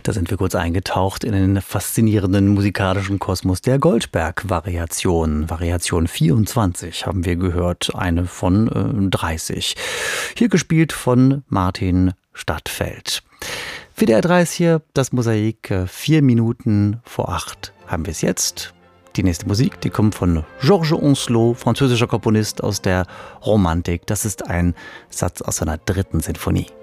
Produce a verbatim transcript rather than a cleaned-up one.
Da sind wir kurz eingetaucht in den faszinierenden musikalischen Kosmos der Goldberg-Variationen. Variation vierundzwanzig haben wir gehört, eine von äh, dreißig. Hier gespielt von Martin Stadtfeld. W D R drei ist hier das Mosaik. Vier Minuten vor acht haben wir es jetzt. Die nächste Musik, die kommt von Georges Oncelot, französischer Komponist aus der Romantik. Das ist ein Satz aus seiner dritten Sinfonie.